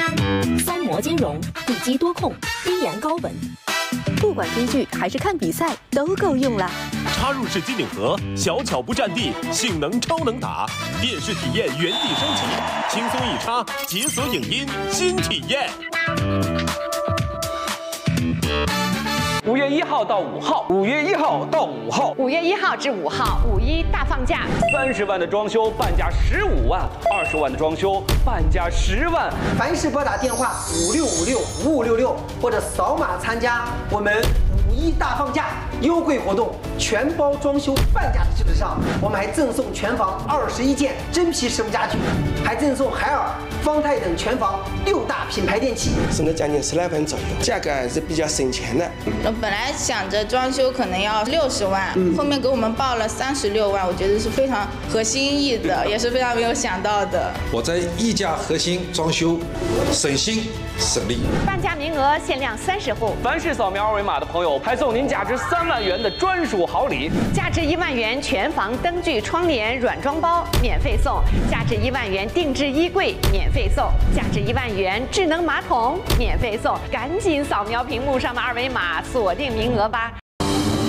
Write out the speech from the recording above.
三模金融，地基多控，低盐高稳，不管追剧还是看比赛都够用了。 插入式机顶盒，小巧不占地，性能超能打，电视体验原地升级，轻松一插，解锁影音新体验。 5月1号到5号，5月1号到5号 ，5月1号至5号，5·1大放价 ，30万的装修半价15万，20万的装修半价10万。 凡是拨打电话56565566或者扫码参加我们5·1大放价优惠活动，全包装修半价的基础上，我们还赠送全房21件真皮实木家具，还赠送海尔、方太等全房6大品牌电器， 省了将近10来万左右，价格还是比较省钱的。 本来想着装修可能要60万，后面给我们报了36万，我觉得是非常合心意的，也是非常没有想到的。 我在溢价核心装修，省心省力。 半价名额限量30户， 凡是扫描二维码的朋友，还送您价值3万元的专属好礼， 价值1万元全房灯具、窗帘软装包免费送，价值1万元定制衣柜免费送，价值1万元智能马桶免费送，赶紧扫描屏幕上的二维码锁定名额吧！